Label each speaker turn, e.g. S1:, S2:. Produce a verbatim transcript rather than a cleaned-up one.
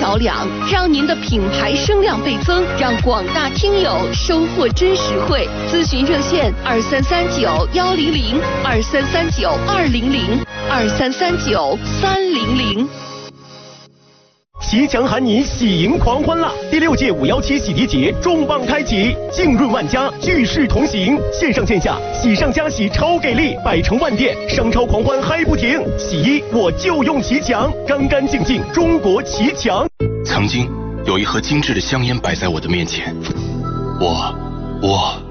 S1: 销量，让您的品牌声量倍增，让广大听友收获真实惠。咨询热线二三三九幺零零二三三九二零零二三三九三零零。
S2: 骑墙喊你喜迎狂欢啦！第六届五幺七洗涤节重磅开启，浸润万家，聚世同行，线上线下喜上加喜超给力，百城万店商超狂欢嗨不停。洗衣我就用骑墙，干干净净中国骑墙。
S3: 曾经有一盒精致的香烟摆在我的面前，我我